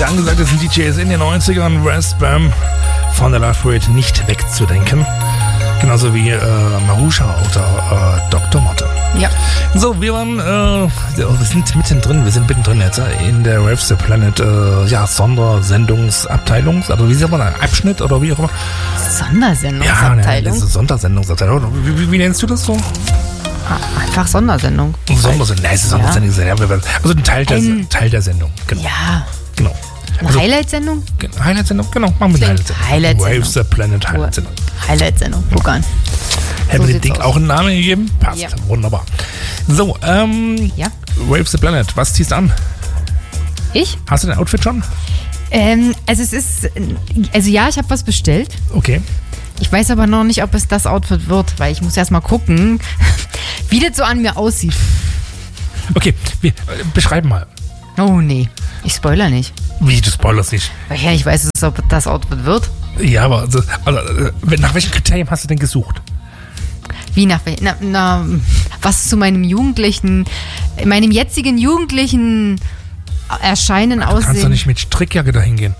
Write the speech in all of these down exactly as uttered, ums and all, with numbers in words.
der angesagte D J ist in den neunzigern, Raspbam von der Live Parade nicht wegzudenken. Genauso wie äh, Marusha oder äh, Doktor Motte. Ja. So, wir waren, äh, wir sind mittendrin, wir sind mittendrin jetzt in der Rave the Planet, äh, ja, Sondersendungsabteilung, also wie sagt man, ein Abschnitt oder wie auch immer. Sondersendungsabteilung? Ja, das ist Sondersendungsabteilung. Wie, wie, wie nennst du das so? Einfach Sondersendung. Sondersendung, nein, es ist Sondersendung. Ja. Also ein Teil der, ein Teil der Sendung, genau. Ja. Genau. Eine also, Highlight-Sendung? Highlight-Sendung, genau, machen wir eine Highlight-Sendung. Highlight-Sendung. Rave the Planet Highlight-Sendung. Highlight-Sendung, guck an. Hätten wir dem Ding aus. Auch einen Namen gegeben? Passt, ja. Wunderbar. So, ähm, ja. Rave the Planet, was ziehst du an? Ich? Hast du dein Outfit schon? Ähm, also es ist, also ja, ich habe was bestellt. Okay. Ich weiß aber noch nicht, ob es das Outfit wird, weil ich muss erst mal gucken, wie das so an mir aussieht. Okay, wir, äh, beschreib mal. Oh nee, ich spoiler nicht. Wie, du spoilerst nicht? Weil ich ja nicht weiß, ob das Outfit wird. Ja, aber also, also, nach welchen Kriterien hast du denn gesucht? Wie nach welchen? Na, na, was zu meinem jugendlichen, meinem jetzigen jugendlichen Erscheinen du aussehen. Du kannst doch nicht mit Strickjacke dahin gehen.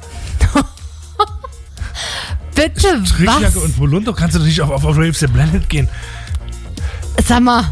Bitte, Strickjacke was? und Volundo kannst du doch nicht auf, auf, auf Rave the Planet gehen. Sag mal.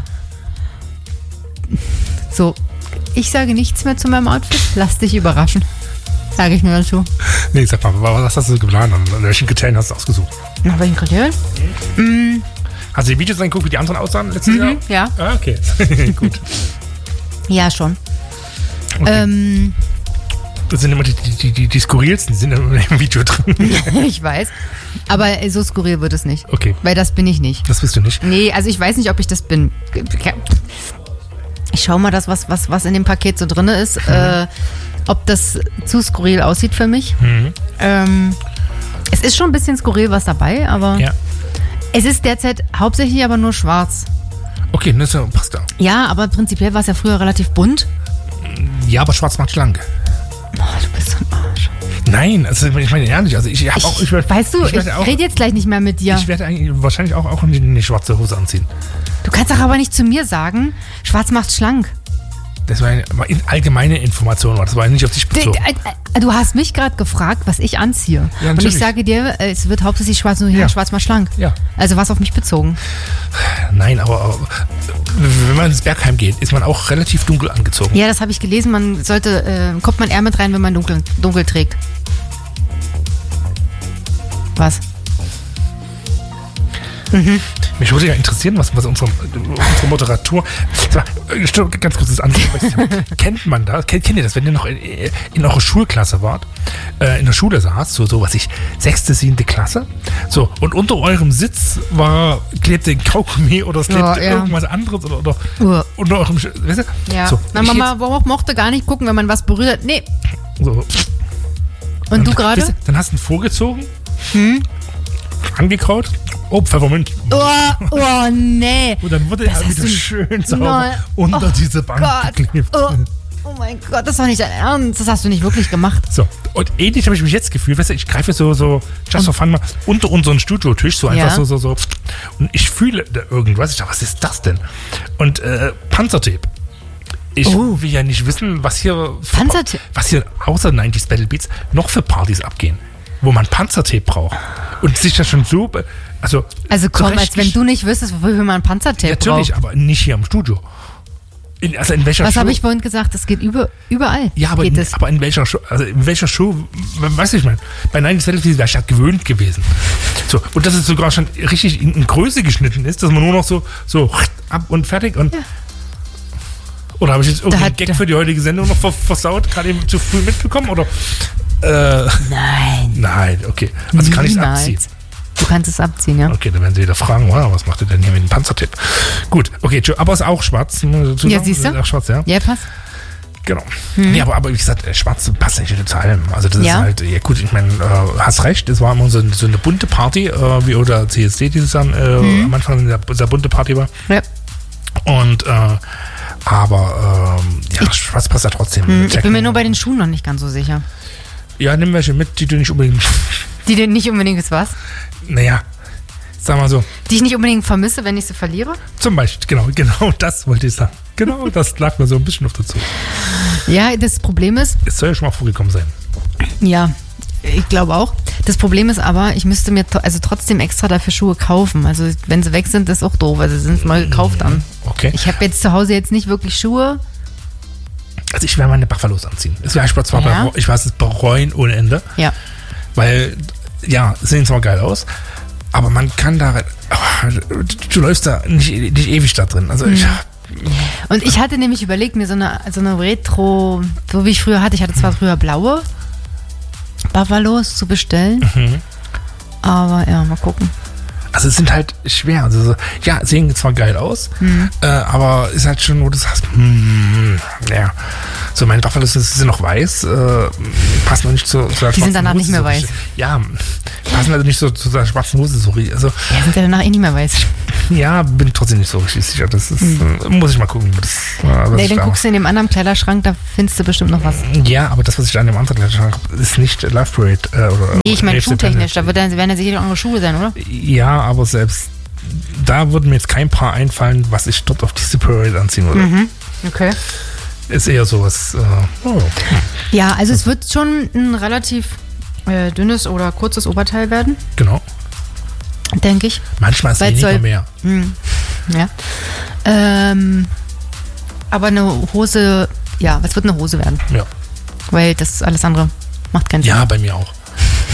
So, ich sage nichts mehr zu meinem Outfit. Lass dich überraschen. Sage ich nur dazu. Nee, sag mal, was hast du geplant? An welchen Kriterien hast du ausgesucht? Nach welchen Kriterien? Mhm. Hast du die Videos angeguckt, wie die anderen aussahen letztes mhm, Jahr? Ja. Ah, okay. Gut. Ja, schon. Okay. Ähm. Das sind immer die, die, die, die skurrilsten, die sind immer im Video drin. Ich weiß. Aber so skurril wird es nicht. Okay. Weil das bin ich nicht. Das bist du nicht? Nee, also ich weiß nicht, ob ich das bin. Ich schau mal, das, was, was, was in dem Paket so drin ist, mhm. äh, ob das zu skurril aussieht für mich. Mhm. Ähm, es ist schon ein bisschen skurril was dabei, aber ja. Es ist derzeit hauptsächlich aber nur schwarz. Okay, das passt ja. Ja, aber prinzipiell war es ja früher relativ bunt. Ja, aber schwarz macht schlank. Oh, du bist so ein Arsch. Nein, also ich meine ehrlich, also ich habe auch... Ich werd, weißt du, ich, ich auch, rede jetzt gleich nicht mehr mit dir. Ich werde eigentlich wahrscheinlich auch, auch eine schwarze Hose anziehen. Du kannst doch aber nicht zu mir sagen, schwarz macht schlank. Das war eine allgemeine Information, das war nicht auf dich bezogen. Du hast mich gerade gefragt, was ich anziehe. Ja, und ich sage dir, es wird hauptsächlich schwarz, nur hier ja. schwarz mal schlank. Ja. Also was auf mich bezogen? Nein, aber, aber wenn man ins Bergheim geht, ist man auch relativ dunkel angezogen. Ja, das habe ich gelesen. Man sollte, äh, kommt man eher mit rein, wenn man dunkel, dunkel trägt. Was? Mhm. Mich würde ja interessieren, was, was unsere, unsere Moderator. Ganz kurz das Antwort. Kennt man das? Kennt, kennt ihr das, wenn ihr noch in, in eurer Schulklasse wart, äh, in der Schule saßt, so, so was ich, sechste, siebte Klasse, so, und unter eurem Sitz war, klebte ein Kaugummi oder es klebte oh, ja. irgendwas anderes oder, oder uh. unter eurem, weißt du? Ja. So, na, Mama jetzt, mochte gar nicht gucken, wenn man was berührt hat. Nee. So. Und, und du gerade? Weißt du, dann hast du ihn vorgezogen, hm? angekaut. Oh, Pfeffermint. Oh, oh, nee. Und dann wurde er wieder schön sauber no. unter oh, diese Bank Gott. geklebt. Oh. oh mein Gott, das war nicht dein Ernst. Das hast du nicht wirklich gemacht. So, und ähnlich habe ich mich jetzt gefühlt. Weißt du, ich greife so, so just for fun mal unter unseren Studiotisch, so einfach ja. so, so, so. Und ich fühle da irgendwas. Ich dachte, was ist das denn? Und äh, Panzertape. Ich oh. will ja nicht wissen, was hier, Panzertape. was hier außer neunziger Battle Beats noch für Partys abgehen, wo man Panzertape braucht. Und sich das schon so... Also, also komm, als wenn du nicht wüsstest, wofür man Panzertape ja, natürlich, braucht. Aber nicht hier im Studio. In, also in welcher Was habe Show? ich vorhin gesagt? Das geht über, überall. Ja, aber, geht in, aber in welcher Show? Also in welcher Show? Weißt du, ich meine, bei neunziger Battle wäre ich ja gewöhnt gewesen. So, und dass es sogar schon richtig in, in Größe geschnitten ist, dass man nur noch so, so ab und fertig und... Ja. Oder habe ich jetzt irgendeinen Gag für die heutige Sendung noch versaut, gerade eben zu früh mitbekommen? Oder? Äh, Nein. Nein, okay. Also kann ich es abziehen. Du kannst es abziehen, ja. Okay, dann werden sie wieder fragen, wow, was macht ihr denn hier mit dem Panzertape? Gut, okay, aber es ist auch schwarz. Ja, siehst du? Ist auch schwarz, ja. Ja, passt. Genau. Hm. Nee, aber, aber wie gesagt, schwarz passt nicht zu allem. Also das ja. ist halt, ja gut, ich meine, äh, hast recht, es war immer so, so eine bunte Party, äh, wie oder C S D dieses Jahr äh, hm. am Anfang eine sehr bunte Party war. Ja. Und, äh, aber, ähm, ja, ich, schwarz passt ja trotzdem. Hm, ich bin mir nur bei den Schuhen noch nicht ganz so sicher. Ja, nimm welche mit, die du nicht unbedingt... Die du nicht unbedingt ist was? Naja, sag mal so. Die ich nicht unbedingt vermisse, wenn ich sie verliere? Zum Beispiel, genau, genau das wollte ich sagen. Genau, das lag mir so ein bisschen auf der Zunge. Ja, das Problem ist... Es soll ja schon mal vorgekommen sein. Ja, ich glaube auch. Das Problem ist aber, ich müsste mir to- also trotzdem extra dafür Schuhe kaufen. Also wenn sie weg sind, ist auch doof. Also sie sind neu gekauft dann. Okay. Ich habe jetzt zu Hause jetzt nicht wirklich Schuhe. Also ich werde meine Buffalos anziehen. Es wäre zwar Ja. bei, ich weiß, es bereuen ohne Ende. Ja. Weil, ja, es sehen zwar geil aus, aber man kann da, oh, du läufst da nicht, nicht ewig da drin. Also ich, Und ich hatte nämlich überlegt, mir so eine, so eine Retro, so wie ich früher hatte, ich hatte zwar früher blaue Buffalos zu bestellen, Mhm. aber ja, mal gucken. also es sind halt schwer. Also so, ja, sehen zwar geil aus, Mhm. äh, aber ist halt schon, wo du sagst, hm, ja. So, meine Buffalos sind noch weiß, äh, passen noch nicht zu, zu der Die sind schwarzen danach Hose nicht mehr so weiß. richtig. Ja, passen also nicht so zu der schwarzen Hose so richtig. Also, Ja, sind ja danach eh nicht mehr weiß. ja, bin ich trotzdem nicht so richtig sicher. Das ist, äh, muss ich mal gucken. wie Das, äh, was Nee, ich dann da guckst du in dem anderen Kleiderschrank, da findest du bestimmt noch was. Ja, aber das, was ich da an dem anderen Kleiderschrank habe, ist nicht Love Parade. Äh, oder Nee, ich meine F C schuhtechnisch, da Planet. wird dann, werden ja sicher noch andere Schuhe sein, oder? Ja, aber selbst da würde mir jetzt kein Paar einfallen, was ich dort auf diese Parade anziehen würde. Mhm. Okay. Ist eher sowas. Äh, oh. Ja, also es wird schon ein relativ äh, dünnes oder kurzes Oberteil werden, Genau. denke ich. Manchmal ist Weil es weniger soll- mehr. Hm. Ja. Ähm, aber eine Hose, ja, was wird eine Hose werden? Ja. Weil das alles andere macht keinen Sinn. Ja, bei mir auch.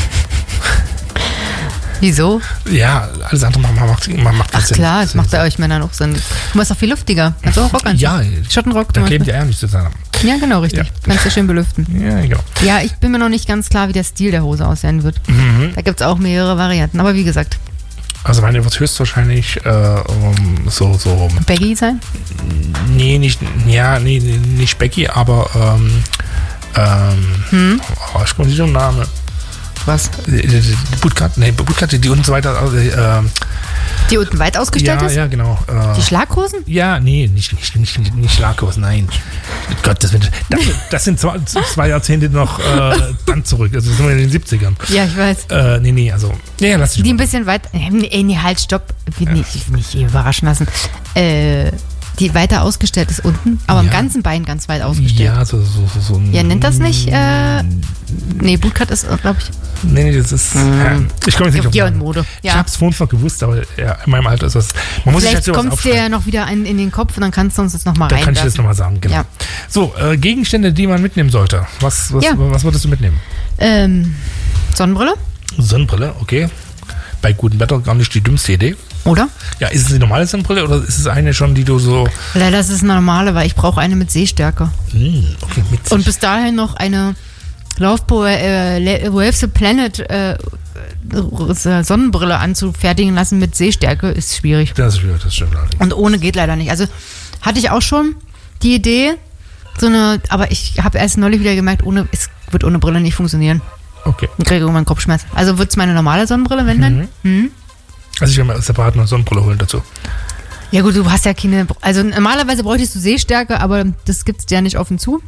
Wieso? Ja, alles andere macht, macht, macht, macht keinen Ach Sinn. klar, es macht bei euch Männern auch Sinn. Du machst doch viel luftiger. Kannst du auch Rock anziehen? Ja, Schottenrock da zum kleben Beispiel. die Eier nicht zusammen. Ja, genau, richtig. Ja. Kannst du schön belüften. Ja, genau. Ja, ich bin mir noch nicht ganz klar, wie der Stil der Hose aussehen wird. Mhm. Da gibt es auch mehrere Varianten. Aber wie gesagt, Also meine wird höchstwahrscheinlich äh, um, so, so, Baggy sein. nee, nicht, ja, nee, nee, nicht Becky, aber ähm, ähm, Hm? oh, ich komme nicht um den Namen. Was? Die, die, die Bootcut, nee, Bootcut, die und so weiter, also, ähm, Die unten weit ausgestellt ja, ist? ja, genau. Äh, Die Schlaghosen? ja, nee, nicht, nicht, nicht, nicht, nicht Schlaghosen, nein. Gott, das, wird, das, das sind zwei, zwei Jahrzehnte noch äh, dann zurück, also sind wir in den siebzigern. Ja, ich weiß. Äh, nee, nee, also, ja, lass dich Die ein mal. bisschen weit. Ey, nee, halt, stopp. Nicht, nicht überraschen lassen. Äh, die weiter ausgestellt ist unten, aber am Ja. ganzen Bein ganz weit ausgestellt. Ja, so, so, so, so ein. Ja, nennt das nicht? Äh, nee, Bootcut ist, glaube ich. Nee, nee, das ist. Ja, ich komme jetzt nicht auf Gear den und Namen. Mode. Ich Ja. habe es vorhin noch gewusst, aber ja, in meinem Alter ist das. Man muss sich halt Vielleicht sowas kommt es dir aufschreiben. ja noch wieder in, in den Kopf und dann kannst du uns das nochmal Da kann ich das reinwerfen. nochmal sagen, genau. Ja. So, äh, Gegenstände, die man mitnehmen sollte. Was, was, Ja. was würdest du mitnehmen? Ähm, Sonnenbrille, Sonnenbrille, okay. Bei gutem Wetter gar nicht die dümmste Idee. oder? Ja, ist es die normale Sonnenbrille oder ist es eine schon, die du so. Leider ist es eine normale, weil ich brauche eine mit Sehstärke. Hm, okay, mit Und bis dahin noch eine Laufpo äh, Le- Waves the Planet äh, äh, Sonnenbrille anzufertigen lassen mit Sehstärke ist schwierig. Das ist schwierig, das stimmt allerdings. Und ohne geht leider nicht. Also hatte ich auch schon die Idee, so eine, aber ich habe erst neulich wieder gemerkt, ohne, es wird ohne Brille nicht funktionieren. Okay. Ich kriege irgendwann Kopfschmerzen. Also wird es meine normale Sonnenbrille, wenn dann? Mhm. Also ich werde mir separat eine Sonnenbrille holen dazu. Ja gut, du hast ja keine, also normalerweise bräuchtest du Sehstärke, aber das gibt es dir ja nicht offen zu.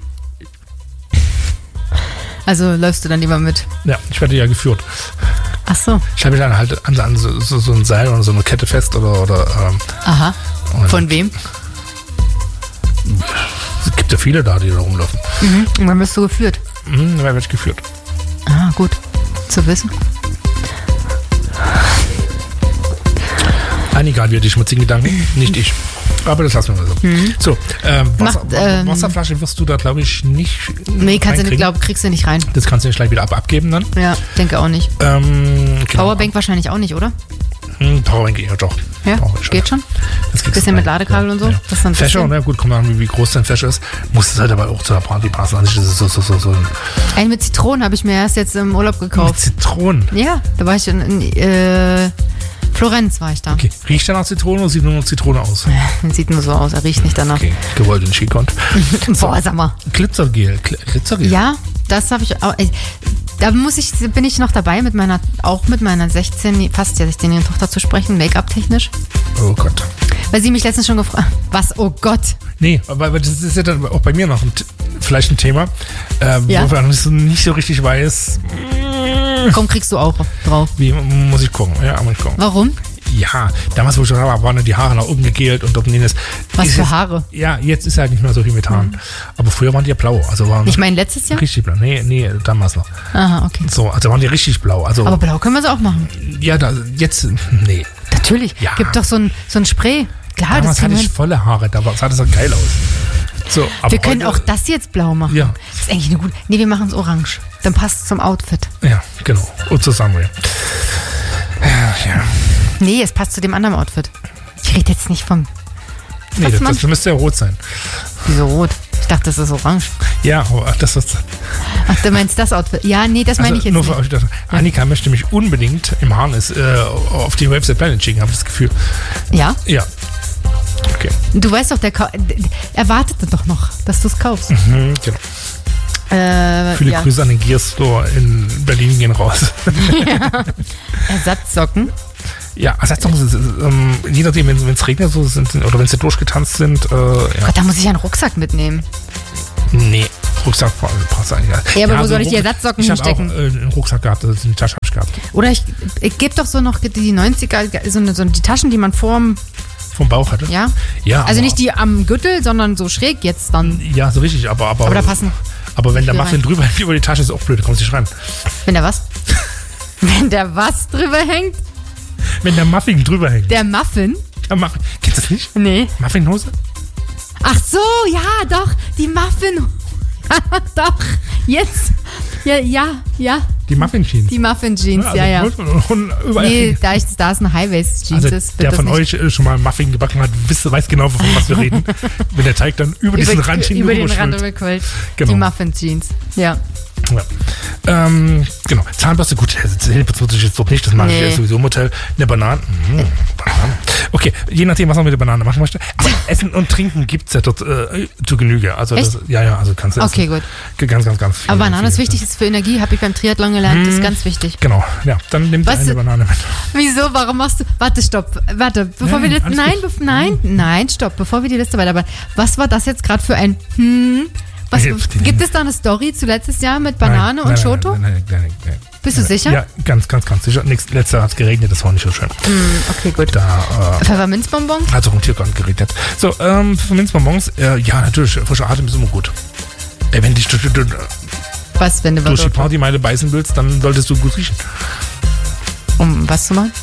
Also läufst du dann lieber mit. Ja, ich werde ja geführt. Ach so. Ich habe mich dann halt an, an so, so, so ein Seil oder so eine Kette fest oder. oder ähm, Aha. und Von wem? Es gibt ja viele da, die da rumlaufen. Mhm. Und dann wirst du geführt. Mhm, dann werde ich geführt. Ah, gut. Zu wissen. Einige haben ja die schmutzigen Gedanken, nicht ich. Aber das lassen wir mal so. So, ähm, Wasser, Macht, ähm, Wasserflasche wirst du da, glaube ich, nicht. Nee, kannst du nicht, reinkriegen. glaub, kriegst du nicht rein. Das kannst du nicht gleich wieder ab abgeben dann. Ja, denke auch nicht. Ähm, genau. Powerbank wahrscheinlich auch nicht, oder? Hm, Powerbank, ja doch. Ja, Powerbank geht schon. Das kriegst Bisschen du mit rein. Ladekabel und so. Das ist dann ein Fächer, bisschen- na gut, kommt an, wie groß dein Fächer ist. Muss es halt aber auch zu der Party passen. Also das ist so, so, so, so ein Einen mit Zitronen habe ich mir erst jetzt im Urlaub mit gekauft. Zitronen. Ja, da war ich in, in äh, Florenz war ich da. Okay. Riecht der nach Zitrone oder sieht nur noch Zitrone aus? Ja, sieht nur so aus, er riecht nicht danach. Okay, gewollt und gekonnt. Boah, sag mal. Glitzergel. Gl- Glitzergel? Ja, das habe ich auch. Ey, da muss ich, bin ich noch dabei, mit meiner, auch mit meiner sechzehn, fast sechzehnjährigen Tochter zu sprechen, Make-up-technisch. Oh Gott. Weil sie mich letztens schon gefragt was, oh Gott. Nee, aber aber das ist ja dann auch bei mir noch ein, vielleicht ein Thema, äh, Ja. wo ich nicht so, nicht so richtig weiß, Komm, kriegst du auch drauf. wie muss ich gucken. Ja, muss ich gucken. Warum? Ja, damals, wo ich da war, waren die Haare nach oben gegelt und oben ist. Was ist für jetzt, Haare? Ja, jetzt ist halt nicht mehr so viel mit Haaren. Mhm. Aber früher waren die ja blau. Also waren Ich meine, letztes Jahr? Richtig blau. Nee, nee, damals noch. Aha, okay. So, also waren die richtig blau. Also, aber blau können wir sie auch machen. Ja, da, jetzt, nee. Natürlich. Ja. Gibt doch so ein, so ein Spray. Klar, damals das hatte ich hin. volle Haare, da sah das so geil aus. So, aber wir können heute, auch das jetzt blau machen. Ja. Das ist eigentlich eine gute. Nee, wir machen es orange. Dann passt es zum Outfit. Ja, genau. Und zusammen, ja. Ja. Nee, es passt zu dem anderen Outfit. Ich rede jetzt nicht vom. Nee, das, das müsste ja rot sein. Wieso rot? Ich dachte, das ist orange. Ja, aber das ist. Ach, du meinst das Outfit? Ja, nee, das meine also ich jetzt nur nicht. für euch, das, Annika möchte mich unbedingt im Harness äh, auf die Waves of Planet schicken, habe ich das Gefühl. Ja? Ja. Okay. Du weißt doch, der Ka- er wartet doch noch, dass du es kaufst. Mhm, genau. Äh, Viele ja. Grüße an den Gear Store in Berlin gehen raus. Ja. Ersatzsocken. Ja, Ersatzsocken sind, ähm, je nachdem, wenn es regnet so sind, oder wenn sie durchgetanzt sind. Äh, ja. Gott, da muss ich einen Rucksack mitnehmen. Nee, Rucksack passt eigentlich. Ja, aber wo so soll ich die Ruck- Ersatzsocken ich hab hinstecken? Ich habe auch äh, einen Rucksack gehabt, also eine Tasche habe ich gehabt. Oder ich, ich gebe doch so noch die neunziger, so, eine, so die Taschen, die man vorm, Vom Bauch hatte? ja? Ja. Also aber, nicht die am Gürtel, sondern so schräg jetzt dann. Ja, so richtig, aber. Aber, Aber da passen. aber wenn der Viel Muffin rein. drüber hängt über die Tasche, ist auch blöd, da kommst du nicht rein. Wenn der was? Wenn der was drüber hängt? Wenn der Muffin drüber hängt. Der Muffin? Der Muffin. Kennst du das nicht? Nee. Muffinhose? Ach so, ja, doch, die Muffin. Doch, jetzt. Ja, ja, ja. Die Muffin-Jeans. Die Muffin-Jeans, ja, ja. Und, und überall Nee, da, ich, da es eine High-Waist-Jeans also ist, wird der das von nicht euch äh, schon mal Muffin gebacken hat, wisst, weiß genau, von was wir reden. Wenn der Teig dann über, diesen Rand hin über den Rand rüberschwimmt. rüberquillt. Genau. Die Muffin-Jeans, ja. Ja. Ähm, genau. Zahnbürste, gut, Zähne putze ich jetzt doch nicht, das mache Nee. ich sowieso im Hotel. Eine Banane. Mhm, Banane. Okay, je nachdem, was man mit der Banane machen möchte. Aber Essen und Trinken gibt es ja dort äh, zu Genüge. Also das, ja, ja, also kannst du Okay, essen. gut. Ganz, ganz, ganz viel. Aber Banane ist viel. wichtig, ist für Energie, habe ich beim Triathlon gelernt, Hm. ist ganz wichtig. Genau, ja, dann nimm dir Was- eine Banane mit. Wieso, warum machst du, warte, stopp, warte, bevor Nein, wir, die- alles nein, gut. bef- nein, nein, stopp, bevor wir die Liste weitermachen. Was war das jetzt gerade für ein, hm, was, Nee, die- gibt es da eine Story zu letztes Jahr mit Banane Nein, und nein, Schoto? Nein, nein, nein, nein, nein. Bist du sicher? Ja, ganz, ganz, ganz sicher. Nächst, letztes Jahr hat es geregnet, das war nicht so schön. Hm, okay, gut. Da äh, Pfefferminzbonbons? hat es auch im Tiergarten geregnet. So, ähm, für Minzbonbons, äh, ja, natürlich, frischer Atem ist immer gut. Ey, wenn dich durch, durch, Was, wenn du durch die was Partymeile beißen willst, dann solltest du gut riechen. um was zu machen?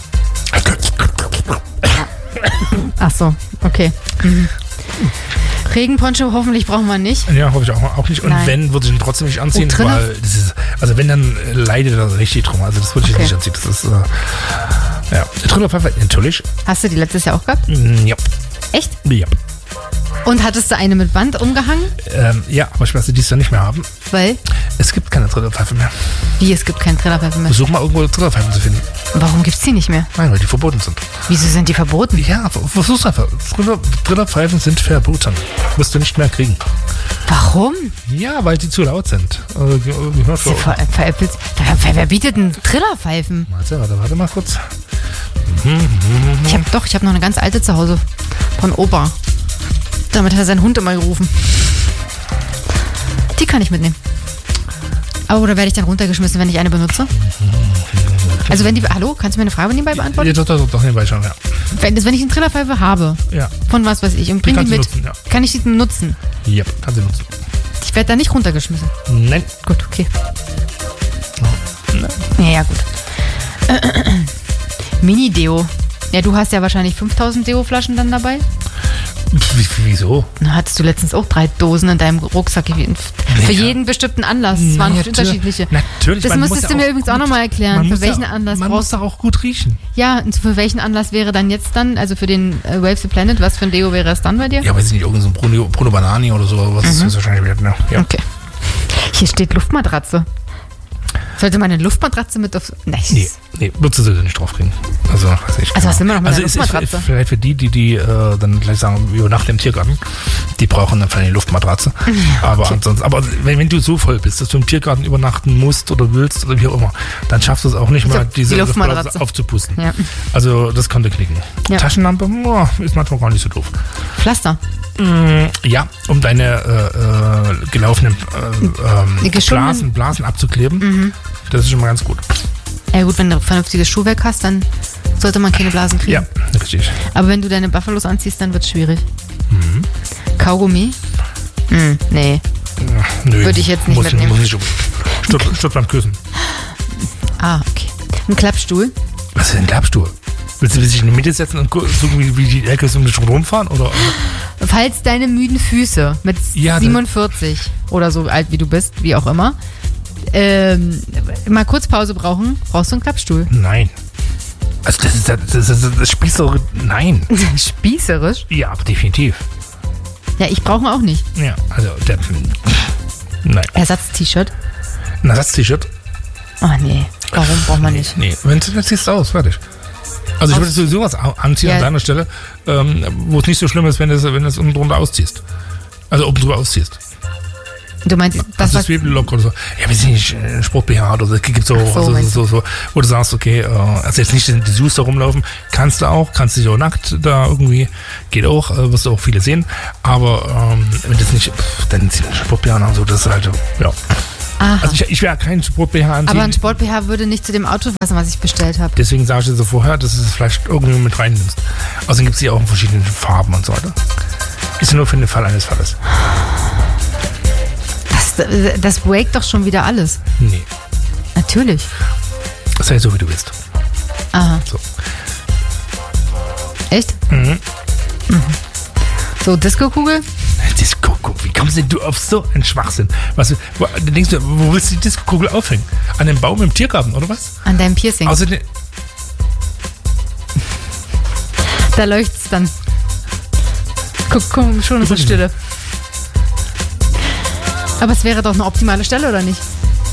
Ach so, okay. Mhm. Regenponcho hoffentlich brauchen wir nicht. Ja, hoffe ich auch, auch nicht. Und Nein. wenn, würde ich ihn trotzdem nicht anziehen, Oh, drinne? weil das ist, also wenn, dann äh, leidet er richtig drum. Also das würde ich Okay. nicht anziehen. Das ist, äh, ja. Trillerpfeffer, natürlich. Hast du die letztes Jahr auch gehabt? Mm, ja. Echt? Ja. Und hattest du eine mit Band umgehangen? Ähm, ja, aber ich werde sie dieses Jahr nicht mehr haben. Weil, Es gibt keine Trillerpfeife mehr. wie, es gibt keinen Trillerpfeffer mehr. Versuch mal irgendwo Trillerpfeifen zu finden. Warum gibt's die nicht mehr? Nein, weil die verboten sind. Wieso sind die verboten? Ja, versuch's einfach. Triller, Trillerpfeifen sind verboten. Wirst du nicht mehr kriegen. Warum? Ja, weil die zu laut sind. Also, gehört Sie ver veräppelt. Wer, wer bietet denn Trillerpfeifen? Warte, warte, warte mal kurz. Ich hab doch, ich habe noch eine ganz alte zu Hause. Von Opa. Damit hat er seinen Hund immer gerufen. Die kann ich mitnehmen. Aber oder werde ich dann runtergeschmissen, wenn ich eine benutze? Also wenn die... Hallo, kannst du mir eine Frage nebenbei beantworten? Ja, doch, doch, doch, nebenbei schon, ja. Wenn, das, wenn ich eine Trillerpfeife habe, Ja, von was weiß ich, und bring die kannst du mit, nutzen, ja. kann ich die nutzen? ja, kannst du nutzen. Ich werde da nicht runtergeschmissen. Nein. Gut, okay. Nein. Ja, ja, gut. Mini-Deo. Ja, du hast ja wahrscheinlich fünftausend Deo-Flaschen dann dabei. Wie, wieso? Na, hattest du letztens auch drei Dosen in deinem Rucksack. Für Ja. jeden bestimmten Anlass. Es waren Ja, unterschiedliche. Natürlich. Das man müsstest muss du ja mir übrigens auch gut- nochmal erklären. man Für muss welchen ja, Anlass Man brauchst muss auch gut riechen. Ja, und für welchen Anlass wäre dann jetzt dann, also für den äh, Wave the Planet, was für ein Deo wäre es dann bei dir? Ja, weiß ich nicht, irgend so ein Bruno, Bruno Banani oder so, was Mhm. ist wahrscheinlich wert, ne? Ja. Okay. Hier steht Luftmatratze. Sollte man eine Luftmatratze mit auf... Nein. Nee, nee, würdest du nicht draufkriegen. Also, weiß ich. Also was sind wir noch mit Also einer es ist Luftmatratze? vielleicht für die, die, die äh, dann gleich sagen, wir übernachten im Tiergarten, die brauchen dann vielleicht eine Luftmatratze. Aber okay. ansonsten, aber wenn, wenn du so voll bist, dass du im Tiergarten übernachten musst oder willst oder wie auch immer, dann schaffst du es auch nicht Also mal, diese die Luftmatratze. aufzupusten. Ja. Also das könnte knicken. Ja. Taschenlampe, boah, ist manchmal gar nicht so doof. Pflaster. Mm, Ja, um deine äh, äh, gelaufenen äh, ähm, Die geschundenen- Blasen, Blasen abzukleben. Das ist schon mal ganz gut. Ja gut, wenn du ein vernünftiges Schuhwerk hast, dann sollte man keine Blasen kriegen. Ja, richtig. Aber wenn du deine Buffalos anziehst, dann wird es schwierig. Mhm. Kaugummi? Hm, nee. Ja, nö, Würde ich jetzt nicht muss, mitnehmen. Muss nicht um. Stutt, Stuttland küssen. Ah, okay. Ein Klappstuhl? Was ist denn ein Klappstuhl? Willst du dich in die Mitte setzen und gucken, wie, wie die Ecke um dich rumfahren? Oder? Falls deine müden Füße mit Ja, siebenundvierzig oder so alt wie du bist, wie auch immer, ähm, mal kurz Pause brauchen, brauchst du einen Klappstuhl. Nein. Also das ist das, das, das, das Spießere. Nein. Spießerisch? Ja, aber definitiv. Ja, ich brauche ihn auch nicht. Ja, also der. Nein. Ersatz-T-Shirt? Ein Ersatz-T-Shirt? Oh nee, warum braucht man nicht? Nee, wenn du ziehst du aus, fertig. Also ich würde sowieso was anziehen Ja. an deiner Stelle, ähm, wo es nicht so schlimm ist, wenn du es wenn du es unten drunter ausziehst. Also oben drüber ausziehst. Du meinst, das Das was... ist Zwiebellock oder so. Ja, wir sind nicht äh, Sport-B H oder so. Es gibt so, Ach so, so, meinst so, so, wo du sagst, okay, äh, also jetzt nicht die Sus da rumlaufen, kannst du auch, kannst dich auch nackt da irgendwie, geht auch, äh, wirst du auch viele sehen, aber ähm, wenn das nicht, pff, dann zieh Sport-B H an, so, das ist halt, ja. Aha. Also ich, ich werde keinen Sport-B H anziehen. Aber ein Sport-B H würde nicht zu dem Auto passen, was ich bestellt habe. Deswegen sage ich dir so vorher, dass du es vielleicht irgendwie mit reinnimmst. Außerdem gibt es die auch in verschiedenen Farben und so weiter. Ist nur für den Fall eines Falles. Das, das breakt doch schon wieder alles. Nee, Natürlich. sei so wie du bist. Aha. So. Echt? Mhm. So, Disco-Kugel? Disco-Kugel, wie kommst denn du auf so einen Schwachsinn? Was, wo, dann denkst du, wo willst du die Disco-Kugel aufhängen? An dem Baum im Tiergarten, oder was? An deinem Piercing. Außerdem, Da leuchtet's dann. Guck, guck, schon ist es Stille. Aber es wäre doch eine optimale Stelle, oder nicht?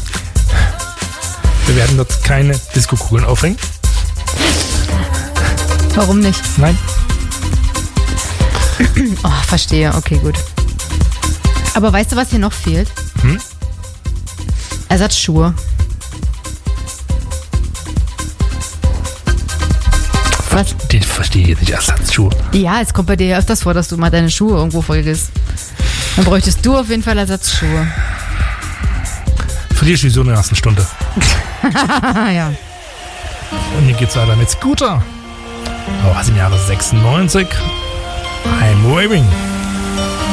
wir werden dort keine Disco-Kugeln aufhängen. Warum nicht? Nein. Oh, verstehe. Okay, gut. Aber weißt du, was hier noch fehlt? Hm? Ersatzschuhe. Was? Den verstehe ich jetzt nicht. Ersatzschuhe. Ja, es kommt bei dir ja öfters vor, dass du mal deine Schuhe irgendwo vergisst. Dann bräuchtest du auf jeden Fall Ersatzschuhe. Verlierst du so in der ersten Stunde. Ah, ja. Und hier geht's weiter mit Scooter. Oh, was im Jahre sechsundneunzig. I'm waving.